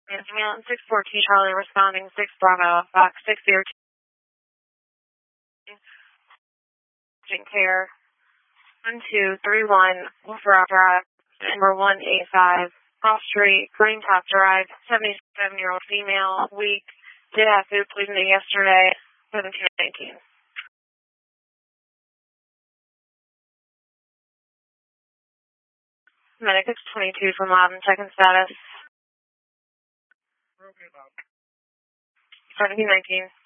Mountain 614 Charlie responding 6 Bravo, Fox 602. Care 1231 Wolfrock Drive, number 185, Off Street, Green Top Drive, 77-year-old female, weak, did have food poisoning yesterday, 1719. Medic 622 from Loudon, checking status. 1719.